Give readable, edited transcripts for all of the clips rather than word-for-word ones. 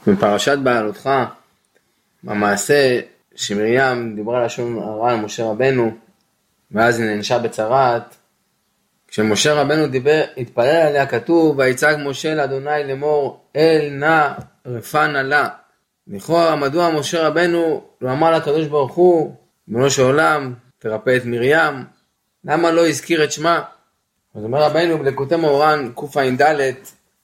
בפרשת בעלותך, במעשה שמרים דיברה לשון הרע על משה רבנו, ואז היא נענשה בצרת. כשמשה רבנו התפלל עליה כתוב, ויצעק משה לאדוני לאמור, אל נא רפא לה. לכאורה מדוע משה רבנו לא אמר לקדוש ברוך הוא, ריבונו של עולם, תרפא את מרים, למה לא הזכיר את שמה? אז אומר רבנו בליקוטי מאורן קע"ד,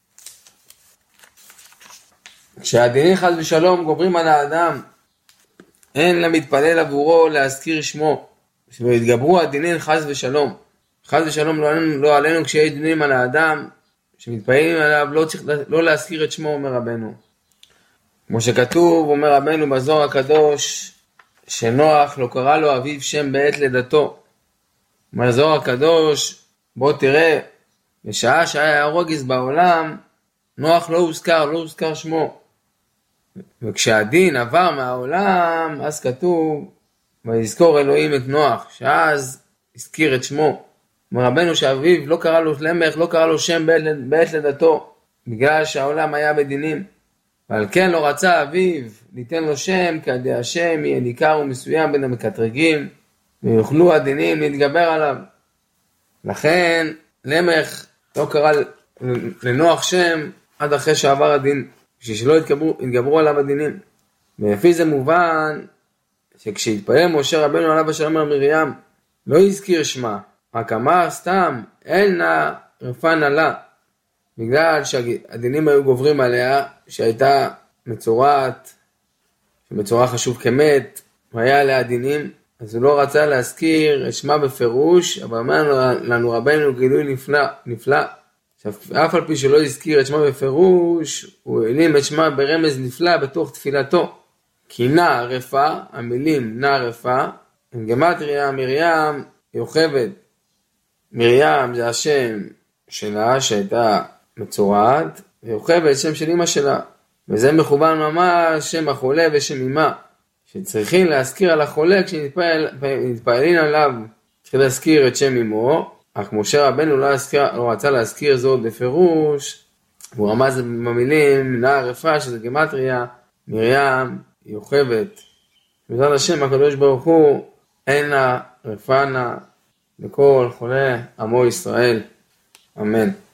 כשהדינים חס ושלום גוברים על האדם, אין למתפלל עבורו להזכיר שמו, שהתגברו הדינים חס ושלום. חס ושלום לא עלינו כשיש דינים על האדם, שמתפללים עליו לא צריך לא להזכיר את שמו, אומר רבנו. כמו שכתוב, אומר רבנו בזוהר הקדוש, שנוח לא קרא לו אביו שם בעת לידתו. אומר זוהר הקדוש, בוא תראה, בשעה שהיה הרוגז בעולם, נוח לא הוזכר שמו. וכשהדין עבר מהעולם, אז כתוב, ויזכור אלוהים את נוח, שאז הזכיר את שמו. אומר רבנו שאביו לא קרא לו למך, לא קרא לו שם בעת לידתו, בגלל שהעולם היה בדינים. ועל כן לא רצה אביו ליתן לו שם, כדי השם יהיה ניכר ומסוים בין המקטרגים, ויוכלו הדינים להתגבר עליו. לכן למך לא קרא לנוח שם עד אחרי שעבר הדין, בשביל שלא יתגברו עליו הדינים. ולפי זה מובן שכשהתפלל משה רבנו עליו השלום על מרים, לא הזכיר שמה, רק אמר סתם, אל נא רפא לה, בגלל שהדינים היו גוברים עליה, שהייתה מצורעת, שמצורע חשוב כמת, והיה עליה דינים, אז הוא לא רצה להזכיר את שמה בפירוש, אבל אמר לנו רבנו גילוי נפלא. אף על פי שלא הזכיר את שמה בפירוש, הוא העלים את שמה ברמז נפלא בתוך תפילתו. כי נא רפא, המילים נא רפא, עם גמטריה מרים יוכבד. מרים זה השם שלה שהייתה מצורעת, ויוכבד שם של אמא שלה. וזה מכוון ממש שם החולה ושם אמא. שצריכים להזכיר על החולה כשנתפעלים עליו, צריך להזכיר את שם אמו. אך משה רבנו לא רצה להזכיר זאת בפירוש, הוא רמז במילים נא רפא, שזה גמטריה מרים יוכבד. בעזרת השם הקדוש ברוך הוא, אין לה רפא נא לכל חולה עמו ישראל, אמן.